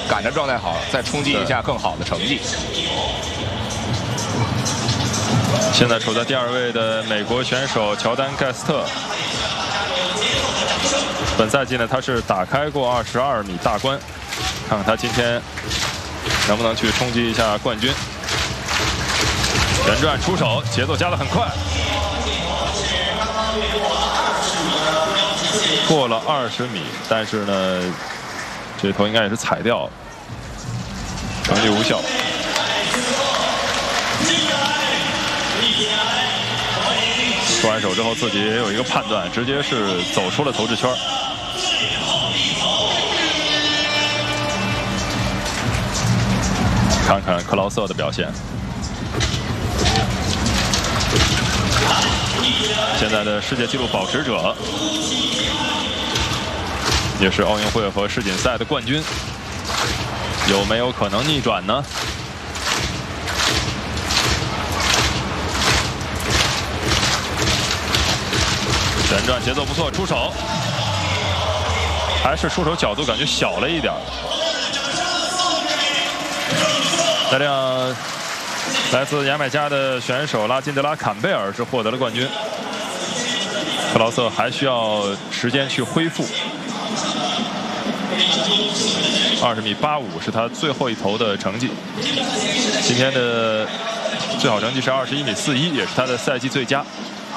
赶着状态好，再冲击一下更好的成绩。 现在处在第2位的美国选手乔丹·盖斯特，本赛季呢他是打开过22米大关，看看他今天能不能去冲击一下冠军。旋转出手，节奏加得很快，过了20米，但是呢，这头应该也是踩掉了，成绩无效。出完手之后，自己也有一个判断，直接是走出了投掷圈。看看克劳瑟的表现，现在的世界纪录保持者，也是奥运会和世锦赛的冠军，有没有可能逆转呢？旋转节奏不错，出手，还是出手角度感觉小了一点。那辆来自牙买加的选手拉金德拉坎贝尔是获得了冠军，克劳瑟还需要时间去恢复。20米85是他最后一投的成绩，今天的最好成绩是21米41，也是他的赛季最佳。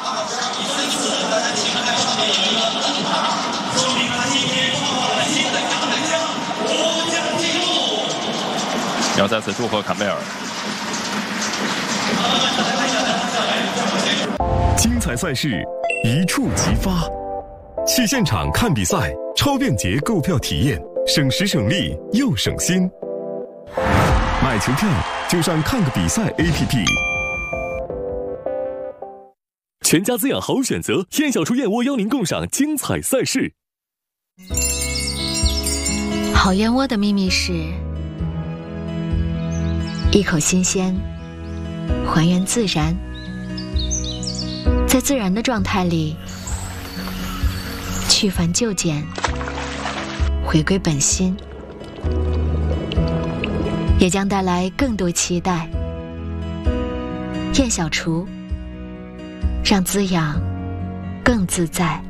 要再次祝贺坎贝尔。 精彩赛事一触即发，去现场看比赛，超便捷购票体验，省时省力又省心。买球票就上看个比赛 APP。全家滋养好选择，燕小厨燕窝邀您共赏精彩赛事。 好燕窝的秘密是一口新鲜，还原自然，在自然的状态里去繁就简，回归本心，也将带来更多期待。燕小厨，让滋养更自在。